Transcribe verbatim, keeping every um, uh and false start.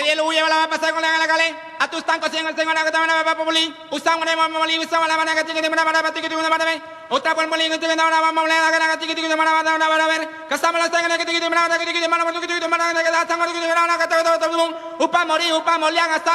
Nadie lo huye, la va a pasar con la gala. A tus tancos en el tengo la gata, la populi. Usamos una mamoli, usamos la mano que tiene una mano que tiene una mano. Otra por molín que tiene una mamole, la gana que tiene una mano para ver. Casamos la sangre que tiene una mano que tiene una mano que tiene una mano que da sangre que tiene una gata. Upa morí, upa molían hasta